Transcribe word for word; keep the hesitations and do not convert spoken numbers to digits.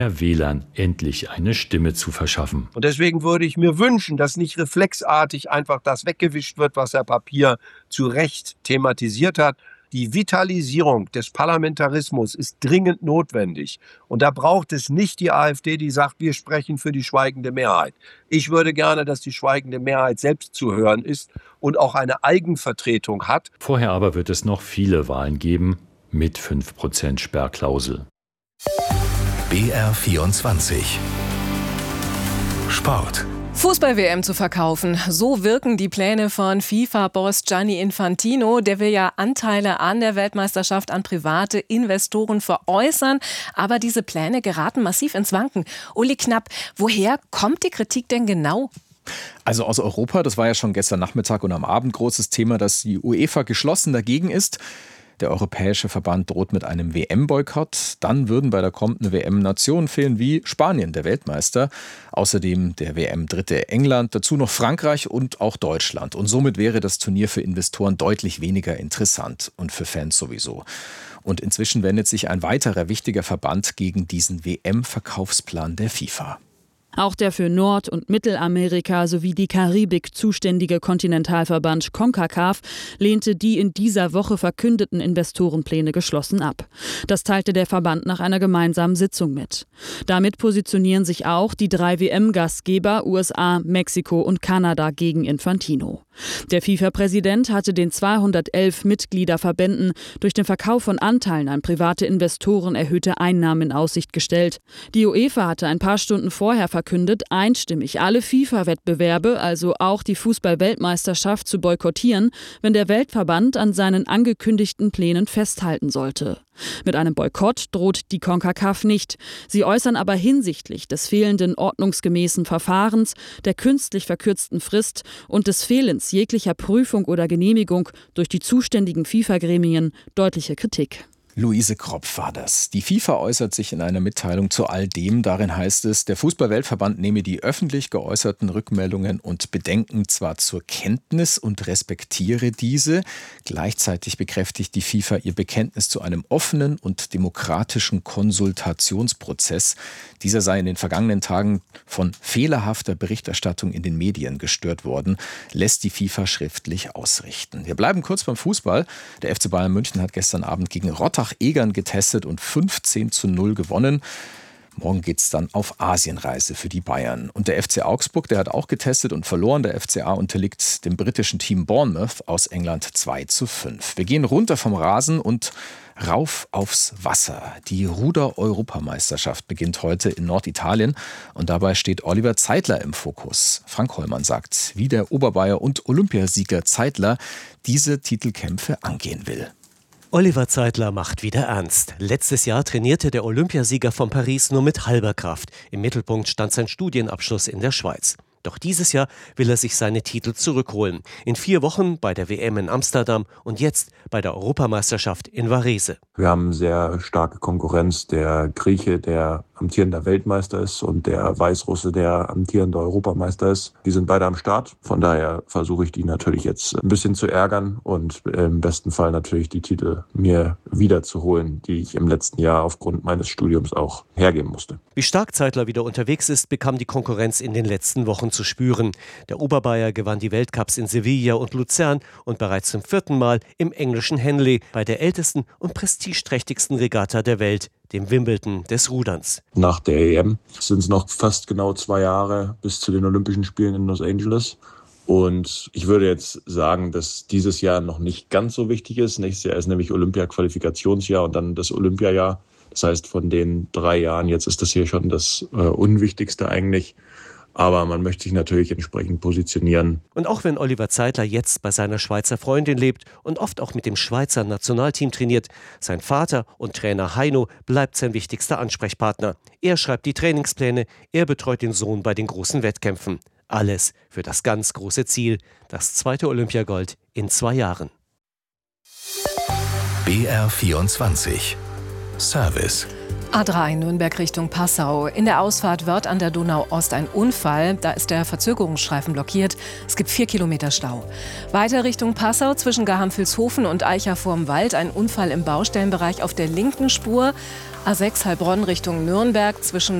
Wählern endlich eine Stimme zu verschaffen. Und deswegen würde ich mir wünschen, dass nicht reflexartig einfach das weggewischt wird, was Herr Papier zu Recht thematisiert hat. Die Vitalisierung des Parlamentarismus ist dringend notwendig. Und da braucht es nicht die AfD, die sagt, wir sprechen für die schweigende Mehrheit. Ich würde gerne, dass die schweigende Mehrheit selbst zu hören ist und auch eine Eigenvertretung hat. Vorher aber wird es noch viele Wahlen geben mit fünf Prozent Sperrklausel. B R vierundzwanzig Sport. Fußball-W M zu verkaufen, so wirken die Pläne von FIFA-Boss Gianni Infantino. Der will ja Anteile an der Weltmeisterschaft an private Investoren veräußern. Aber diese Pläne geraten massiv ins Wanken. Uli Knapp, woher kommt die Kritik denn genau? Also aus Europa, das war ja schon gestern Nachmittag und am Abend großes Thema, dass die UEFA geschlossen dagegen ist. Der Europäische Verband droht mit einem W M-Boykott. Dann würden bei der kommenden W M Nationen fehlen wie Spanien, der Weltmeister. Außerdem der W M-Dritte England, dazu noch Frankreich und auch Deutschland. Und somit wäre das Turnier für Investoren deutlich weniger interessant und für Fans sowieso. Und inzwischen wendet sich ein weiterer wichtiger Verband gegen diesen W M-Verkaufsplan der FIFA. Auch der für Nord- und Mittelamerika sowie die Karibik zuständige Kontinentalverband CONCACAF lehnte die in dieser Woche verkündeten Investorenpläne geschlossen ab. Das teilte der Verband nach einer gemeinsamen Sitzung mit. Damit positionieren sich auch die drei W M-Gastgeber U S A, Mexiko und Kanada gegen Infantino. Der FIFA-Präsident hatte den zweihundertelf Mitgliederverbänden durch den Verkauf von Anteilen an private Investoren erhöhte Einnahmen in Aussicht gestellt. Die UEFA hatte ein paar Stunden vorher verkündet, einstimmig alle FIFA-Wettbewerbe, also auch die Fußball-Weltmeisterschaft, zu boykottieren, wenn der Weltverband an seinen angekündigten Plänen festhalten sollte. Mit einem Boykott droht die CONCACAF nicht. Sie äußern aber hinsichtlich des fehlenden ordnungsgemäßen Verfahrens, der künstlich verkürzten Frist und des Fehlens jeglicher Prüfung oder Genehmigung durch die zuständigen FIFA-Gremien deutliche Kritik. Luise Kropf war das. Die FIFA äußert sich in einer Mitteilung zu all dem. Darin heißt es, der Fußball-Weltverband nehme die öffentlich geäußerten Rückmeldungen und Bedenken zwar zur Kenntnis und respektiere diese. Gleichzeitig bekräftigt die FIFA ihr Bekenntnis zu einem offenen und demokratischen Konsultationsprozess. Dieser sei in den vergangenen Tagen von fehlerhafter Berichterstattung in den Medien gestört worden, lässt die FIFA schriftlich ausrichten. Wir bleiben kurz beim Fußball. Der F C Bayern München hat gestern Abend gegen Rottach-Egern getestet und fünfzehn zu null gewonnen. Morgen geht es dann auf Asienreise für die Bayern. Und der F C Augsburg, der hat auch getestet und verloren. Der F C A unterliegt dem britischen Team Bournemouth aus England zwei zu fünf. Wir gehen runter vom Rasen und rauf aufs Wasser. Die Ruder-Europameisterschaft beginnt heute in Norditalien und dabei steht Oliver Zeitler im Fokus. Frank Hollmann sagt, wie der Oberbayer und Olympiasieger Zeitler diese Titelkämpfe angehen will. Oliver Zeitler macht wieder ernst. Letztes Jahr trainierte der Olympiasieger von Paris nur mit halber Kraft. Im Mittelpunkt stand sein Studienabschluss in der Schweiz. Doch dieses Jahr will er sich seine Titel zurückholen. In vier Wochen bei der W M in Amsterdam und jetzt bei der Europameisterschaft in Varese. Wir haben sehr starke Konkurrenz. Der Grieche, der amtierender Weltmeister ist, und der Weißrusse, der amtierender Europameister ist. Die sind beide am Start. Von daher versuche ich die natürlich jetzt ein bisschen zu ärgern und im besten Fall natürlich die Titel mir wiederzuholen, die ich im letzten Jahr aufgrund meines Studiums auch hergeben musste. Wie stark Zeitler wieder unterwegs ist, bekam die Konkurrenz in den letzten Wochen zu spüren. Der Oberbayer gewann die Weltcups in Sevilla und Luzern und bereits zum vierten Mal im englischen Henley bei der ältesten und prestigeträchtigsten Regatta der Welt, dem Wimbledon des Ruderns. Nach der E M sind es noch fast genau zwei Jahre bis zu den Olympischen Spielen in Los Angeles. Und ich würde jetzt sagen, dass dieses Jahr noch nicht ganz so wichtig ist. Nächstes Jahr ist nämlich Olympia-Qualifikationsjahr und dann das Olympiajahr. Das heißt, von den drei Jahren, jetzt ist das hier schon das äh, Unwichtigste eigentlich. Aber man möchte sich natürlich entsprechend positionieren. Und auch wenn Oliver Zeitler jetzt bei seiner Schweizer Freundin lebt und oft auch mit dem Schweizer Nationalteam trainiert, sein Vater und Trainer Heino bleibt sein wichtigster Ansprechpartner. Er schreibt die Trainingspläne, er betreut den Sohn bei den großen Wettkämpfen. Alles für das ganz große Ziel, das zweite Olympiagold in zwei Jahren. B R vierundzwanzig Service. A drei Nürnberg Richtung Passau. In der Ausfahrt Wörth an der Donau-Ost ein Unfall. Da ist der Verzögerungsstreifen blockiert. Es gibt vier Kilometer Stau. Weiter Richtung Passau zwischen Garhamn-Vilshofen und Eicher vorm Wald. Ein Unfall im Baustellenbereich auf der linken Spur. A sechs Heilbronn Richtung Nürnberg zwischen